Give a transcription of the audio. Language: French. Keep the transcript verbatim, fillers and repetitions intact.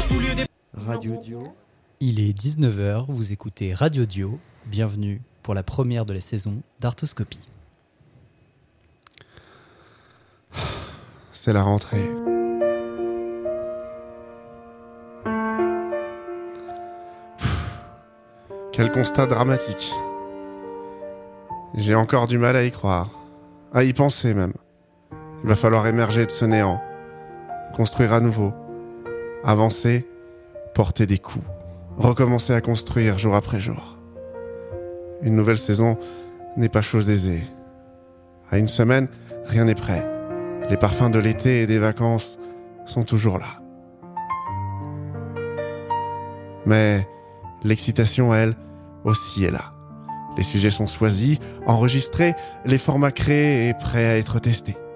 Radio Dio. Il est dix-neuf heures, vous écoutez Radio Dio. Bienvenue pour la première de la saison d'Arthoscopie. C'est la rentrée. Quel constat dramatique. J'ai encore du mal à y croire, à y penser même. Il va falloir émerger de ce néant, construire à nouveau, avancer, porter des coups, recommencer à construire jour après jour. Une nouvelle saison n'est pas chose aisée. À une semaine, rien n'est prêt. Les parfums de l'été et des vacances sont toujours là. Mais l'excitation, elle, aussi est là. Les sujets sont choisis, enregistrés, les formats créés et prêts à être testés.